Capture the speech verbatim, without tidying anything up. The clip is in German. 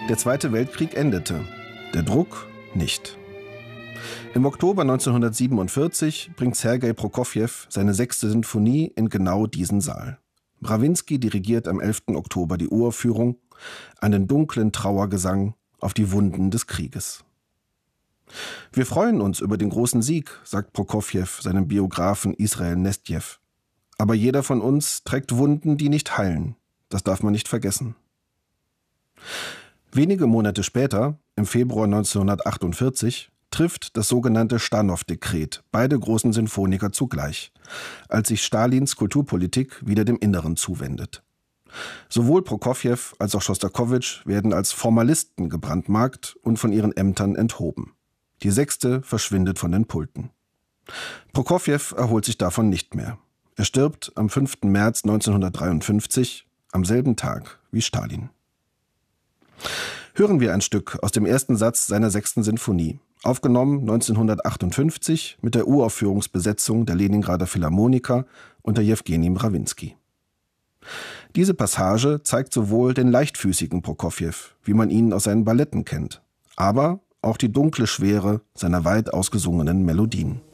Der Zweite Weltkrieg endete, der Druck nicht. Im Oktober neunzehnhundertsiebenundvierzig bringt Sergei Prokofjew seine sechste Sinfonie in genau diesen Saal. Rawinski dirigiert am elften Oktober die Uraufführung, einen dunklen Trauergesang auf die Wunden des Krieges. Wir freuen uns über den großen Sieg, sagt Prokofjew seinem Biografen Israel Nestjew. Aber jeder von uns trägt Wunden, die nicht heilen. Das darf man nicht vergessen. Wenige Monate später, im Februar neunzehnhundertachtundvierzig, trifft das sogenannte Stanow-Dekret beide großen Sinfoniker zugleich, als sich Stalins Kulturpolitik wieder dem Inneren zuwendet. Sowohl Prokofjew als auch Schostakowitsch werden als Formalisten gebrandmarkt und von ihren Ämtern enthoben. Die Sechste verschwindet von den Pulten. Prokofjew erholt sich davon nicht mehr. Er stirbt am fünften März neunzehnhundertdreiundfünfzig, am selben Tag wie Stalin. Hören wir ein Stück aus dem ersten Satz seiner sechsten Sinfonie, aufgenommen neunzehnhundertachtundfünfzig mit der Uraufführungsbesetzung der Leningrader Philharmoniker unter Jewgeni Mrawinsky. Diese Passage zeigt sowohl den leichtfüßigen Prokofjew, wie man ihn aus seinen Balletten kennt, aber auch die dunkle Schwere seiner weit ausgesungenen Melodien.